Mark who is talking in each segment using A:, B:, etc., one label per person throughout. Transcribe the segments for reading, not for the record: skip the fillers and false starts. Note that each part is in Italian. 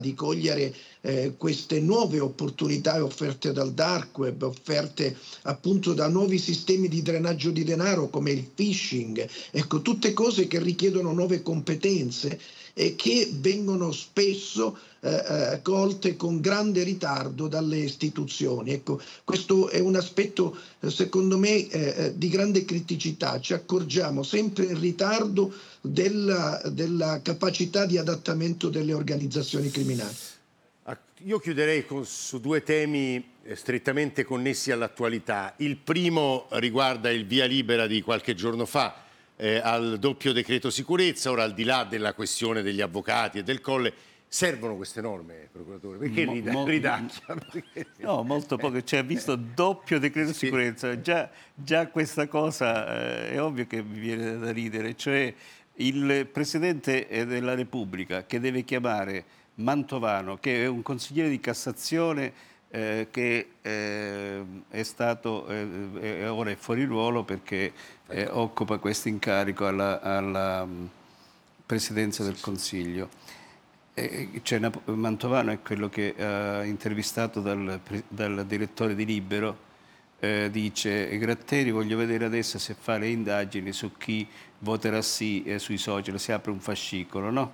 A: di cogliere queste nuove opportunità offerte dal dark web, offerte appunto da nuovi sistemi di drenaggio di denaro come il phishing, ecco, tutte cose che richiedono nuove competenze e che vengono spesso colte con grande ritardo dalle istituzioni. Ecco, questo è un aspetto secondo me di grande criticità. Ci accorgiamo sempre in ritardo della capacità di adattamento delle organizzazioni criminali.
B: Io chiuderei su due temi strettamente connessi all'attualità. Il primo riguarda il via libera di qualche giorno fa al doppio decreto sicurezza. Ora, al di là della questione degli avvocati e del Colle, servono queste norme, procuratore? Perché ridacchia?
C: No, molto poco. Cioè, visto doppio decreto sicurezza, già questa cosa è ovvio che mi viene da ridere. Cioè, il Presidente della Repubblica che deve chiamare Mantovano, che è un consigliere di Cassazione che è stato ora è fuori ruolo perché occupa questo incarico alla Presidenza del Consiglio. Mantovano è quello che intervistato dal direttore di Libero. Dice: Gratteri, voglio vedere adesso se fa le indagini su chi voterà sì sui social, si apre un fascicolo, no?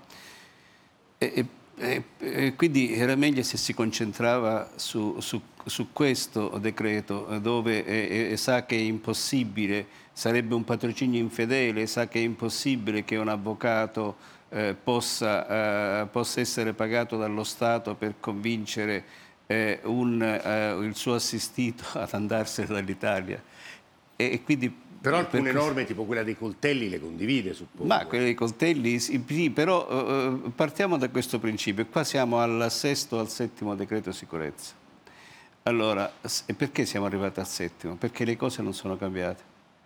C: Quindi era meglio se si concentrava su questo decreto, dove sa che è impossibile, sarebbe un patrocinio infedele, sa che è impossibile che un avvocato possa essere pagato dallo Stato per convincere il suo assistito ad andarsene dall'Italia. E quindi,
B: però alcune norme tipo quella dei coltelli le condivide, suppongo.
C: Ma quelle dei coltelli sì, però partiamo da questo principio. Qua siamo al sesto o al settimo decreto sicurezza. Allora, perché siamo arrivati al settimo? Perché le cose non sono cambiate.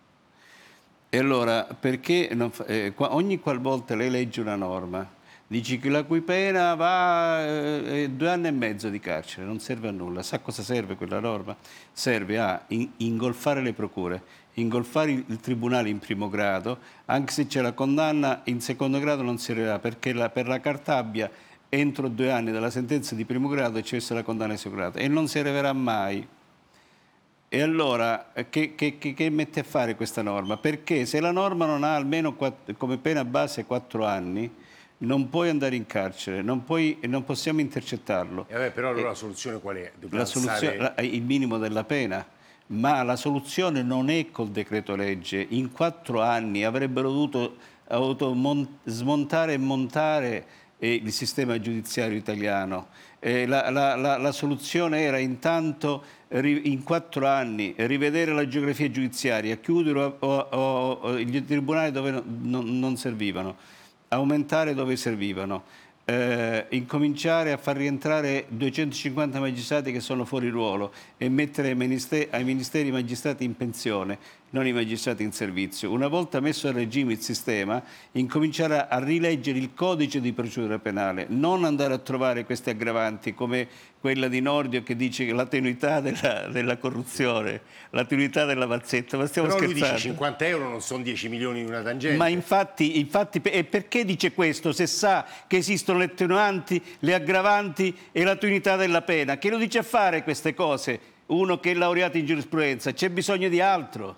C: E allora, perché ogni qualvolta lei legge una norma, dici che la cui pena va 2 anni e mezzo di carcere, non serve a nulla. Sa cosa serve quella norma? Serve a ingolfare le procure, ingolfare il tribunale in primo grado, anche se c'è la condanna in secondo grado non servirà, perché per la Cartabia entro 2 anni dalla sentenza di primo grado c'è la condanna in secondo grado e non servirà mai. E allora che mette a fare questa norma? Perché se la norma non ha almeno come pena base 4 anni, non puoi andare in carcere, non possiamo intercettarlo.
B: Però allora la soluzione qual è?
C: La soluzione è il minimo della pena, ma la soluzione non è col decreto legge. In 4 anni avrebbero dovuto smontare e montare il sistema giudiziario italiano. La soluzione era intanto in 4 anni rivedere la geografia giudiziaria, chiudere gli tribunali dove non servivano, aumentare dove servivano, incominciare a far rientrare 250 magistrati che sono fuori ruolo e mettere ai ministeri i magistrati in pensione, non i magistrati in servizio. Una volta messo a regime il sistema, incominciare a rileggere il codice di procedura penale, non andare a trovare queste aggravanti come quella di Nordio che dice che la tenuità della corruzione, la tenuità della mazzetta, ma stiamo scherzando.
B: Però lui dice 50 euro non sono 10 milioni in una tangente.
C: Ma infatti, e perché dice questo se sa che esistono le attenuanti, le aggravanti e la tenuità della pena? Che lo dice a fare queste cose? Uno che è laureato in giurisprudenza, c'è bisogno di altro.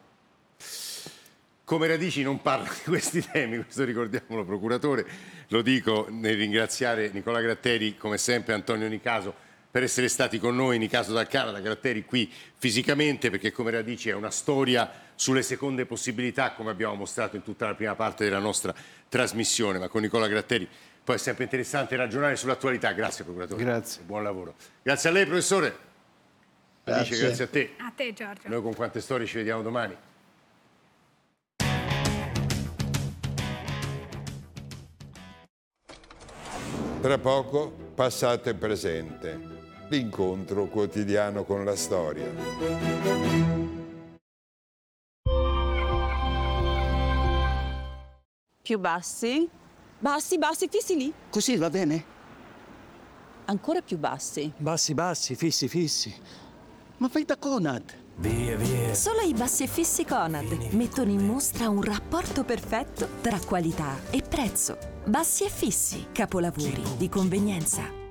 B: Come Radici non parla di questi temi, questo ricordiamolo, procuratore. Lo dico nel ringraziare Nicola Gratteri, come sempre Antonio Nicaso, per essere stati con noi. Nicaso dal Canada, Gratteri qui fisicamente, perché come Radici è una storia sulle seconde possibilità, come abbiamo mostrato in tutta la prima parte della nostra trasmissione, ma con Nicola Gratteri poi è sempre interessante ragionare sull'attualità. Grazie procuratore.
C: Grazie.
B: Buon lavoro. Grazie a lei professore. Radici, grazie a te.
D: A te Giorgio.
B: Noi con Quante Storie ci vediamo domani.
E: Tra poco, passato e presente, l'incontro quotidiano con la storia.
F: Più bassi, bassi, bassi, fissi lì.
G: Così va bene?
F: Ancora più bassi.
G: Bassi, bassi, fissi, fissi. Ma fai da Conad.
H: Via, via.
I: Solo i bassi e fissi Conad mettono in mostra un rapporto perfetto tra qualità e prezzo. Bassi e fissi, capolavori di convenienza.